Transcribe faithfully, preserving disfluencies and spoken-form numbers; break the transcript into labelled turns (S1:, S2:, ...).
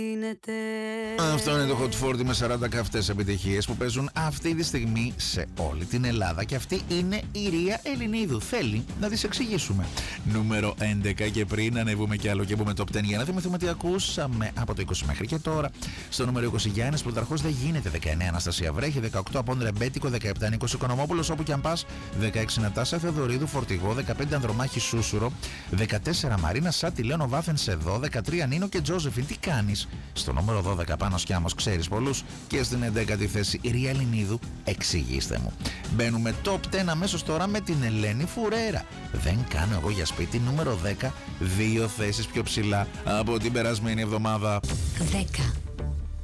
S1: Αυτό είναι το Hot σαράντα με σαράντα καυτές επιτυχίες που παίζουν αυτή τη στιγμή σε όλη την Ελλάδα. Και αυτή είναι η Ρία Ελληνίδου. Θέλει να τις εξηγήσουμε. Νούμερο έντεκα, και πριν ανεβούμε κι άλλο και πούμε top δέκα για να θυμηθούμε τι ακούσαμε από το είκοσι μέχρι και τώρα. Στο νούμερο είκοσι, Γιάννης Πρωταρχός δεν γίνεται. δεκαεννέα, Αναστασία Βρέχη. δεκαοκτώ, Απόν Ρεμπέτικο. δεκαεπτά, Νίκος Οικονομόπουλος, όπου κι αν πας. δεκαέξι, Νατάσα Θεοδωρίδου, Φορτηγό. δεκαπέντε, Ανδρομάχη Σούσουρο. δεκατέσσερα, Μαρίνα Σάτι Λέων Βάφεν Σεδό. δεκατρία, Νίνο και Τζόζεφιν. Τι κάνεις? Στο νούμερο δώδεκα, Πάνος Κιάμος, ξέρεις πολλούς. Και στην έντεκατη θέση, η Ρία Ελληνίδου, εξηγήστε μου. Μπαίνουμε top δέκα αμέσως τώρα με την Ελένη Φουρέρα. Δεν κάνω εγώ για σπίτι. Νούμερο δέκα, δύο θέσεις πιο ψηλά από την περασμένη εβδομάδα.
S2: δέκα.